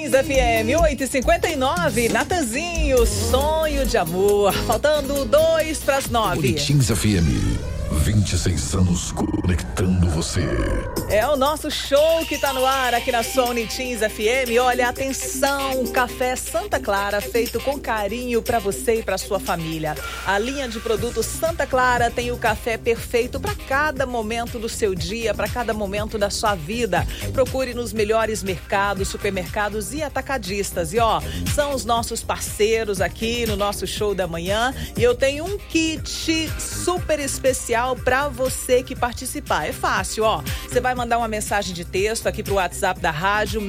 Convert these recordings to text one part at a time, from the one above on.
Unitins FM 8h59, Natanzinho, sonho de amor, faltando 8:55. Unitins FM, 26 anos conectando você. É o nosso show que tá no ar aqui na sua Unitins FM. Olha, atenção, café Santa Clara feito com carinho para você e para sua família. A linha de produtos Santa Clara tem o café perfeito para cada momento do seu dia, para cada momento da sua vida. Procure nos melhores mercados, supermercados e atacadistas. E ó, são os nossos parceiros aqui no nosso show da manhã. E eu tenho um kit super especial para você que participar. É fácil, ó. Você vai mandar uma mensagem de texto aqui pro WhatsApp da rádio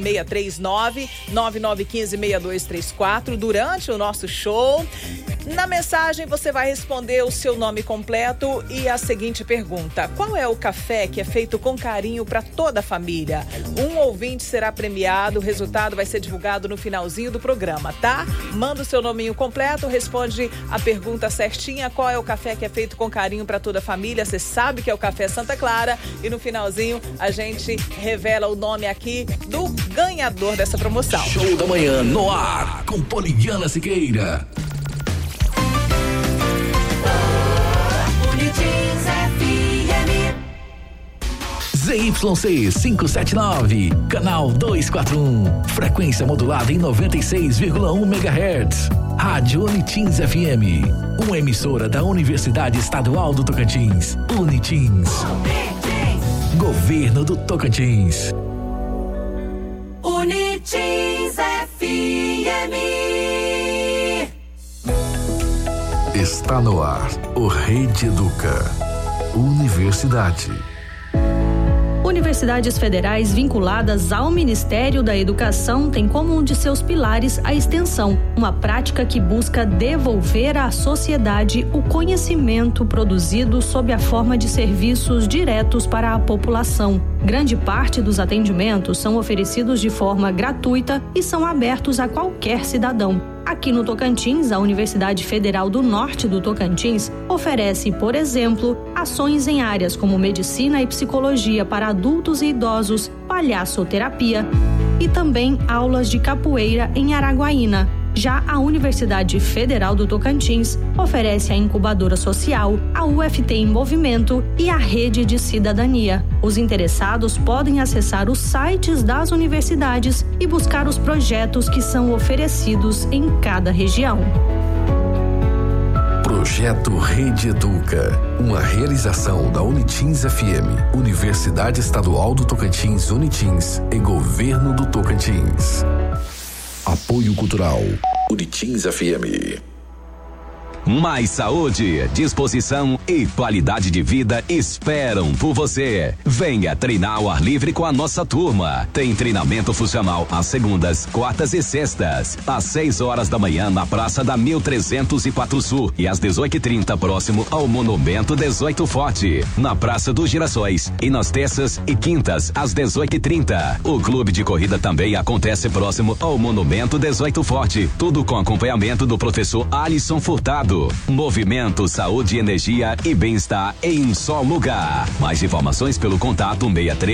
639-9915-6234 durante o nosso show. Na mensagem você vai responder o seu nome completo e a seguinte pergunta: qual é o café que é feito com carinho para toda a família? Um ouvinte será premiado, o resultado vai ser divulgado no finalzinho do programa, tá? Manda o seu nominho completo, responde a pergunta certinha, qual é o café que é feito com carinho para toda a família? Você sabe que é o café Santa Clara e no finalzinho a gente revela o nome aqui do ganhador dessa promoção. Show da manhã no ar com Poliana Siqueira. ZYC 579, canal 241, frequência modulada em 96,1 MHz. Rádio Unitins FM, uma emissora da Universidade Estadual do Tocantins. Unitins. Governo do Tocantins. Unitins FM. Está no ar o Rede Educa. Universidade. Universidades federais vinculadas ao Ministério da Educação têm como um de seus pilares a extensão, uma prática que busca devolver à sociedade o conhecimento produzido sob a forma de serviços diretos para a população. Grande parte dos atendimentos são oferecidos de forma gratuita e são abertos a qualquer cidadão. Aqui no Tocantins, a Universidade Federal do Norte do Tocantins oferece, por exemplo, ações em áreas como medicina e psicologia para adultos e idosos, palhaçoterapia e também aulas de capoeira em Araguaína. Já a Universidade Federal do Tocantins oferece a incubadora social, a UFT em Movimento e a Rede de Cidadania. Os interessados podem acessar os sites das universidades e buscar os projetos que são oferecidos em cada região. Projeto Rede Educa, uma realização da Unitins FM, Universidade Estadual do Tocantins, Unitins e Governo do Tocantins. Apoio Cultural, Unitins FM. Mais saúde, disposição e qualidade de vida esperam por você. Venha treinar ao ar livre com a nossa turma. Tem treinamento funcional às segundas, quartas e sextas, às 6 horas da manhã na Praça da 1304 Sul e às 18h30 próximo ao Monumento 18 Forte, na Praça dos Girassóis, e nas terças e quintas às 18h30. O clube de corrida também acontece próximo ao Monumento 18 Forte, tudo com acompanhamento do professor Alisson Furtado. Movimento, saúde, energia e bem-estar em um só lugar. Mais informações pelo contato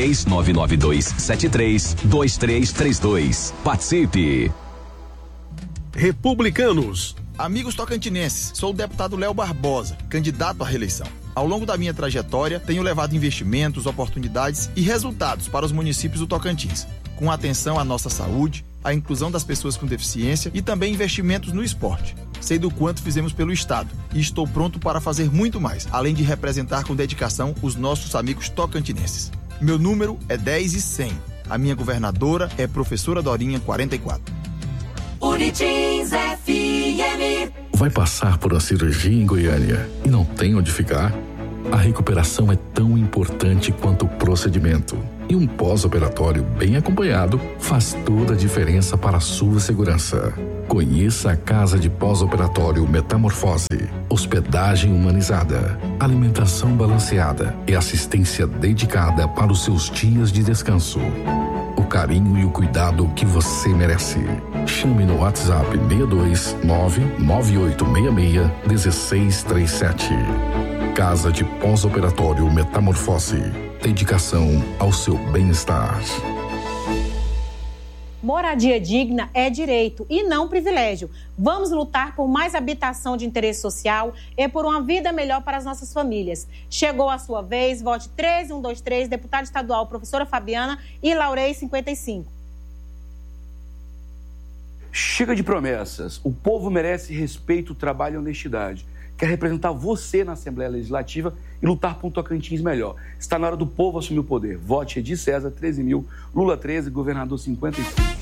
63-99273-2332. Participe. Republicanos. Amigos tocantinenses, sou o deputado Léo Barbosa, candidato à reeleição. Ao longo da minha trajetória, tenho levado investimentos, oportunidades e resultados para os municípios do Tocantins, com atenção à nossa saúde, à inclusão das pessoas com deficiência e também investimentos no esporte. Sei do quanto fizemos pelo Estado e estou pronto para fazer muito mais, além de representar com dedicação os nossos amigos tocantinenses. Meu número é 10 e 100. A minha governadora é professora Dorinha 44. Unitins FM. Vai passar por uma cirurgia em Goiânia e não tem onde ficar? A recuperação é tão importante quanto o procedimento. E um pós-operatório bem acompanhado faz toda a diferença para a sua segurança. Conheça a Casa de Pós-Operatório Metamorfose. Hospedagem humanizada, alimentação balanceada e assistência dedicada para os seus dias de descanso. O carinho e o cuidado que você merece. Chame no WhatsApp 62998661637. Casa de Pós-Operatório Metamorfose. Dedicação ao seu bem-estar. Moradia digna é direito e não privilégio. Vamos lutar por mais habitação de interesse social e por uma vida melhor para as nossas famílias. Chegou a sua vez, vote 13123, deputada estadual, professora Fabiana e Laurei 55. Chega de promessas. O povo merece respeito, trabalho e honestidade. Quer representar você na Assembleia Legislativa e lutar por um Tocantins melhor. Está na hora do povo assumir o poder. Vote Edir César, 13.000, Lula 13, governador 55.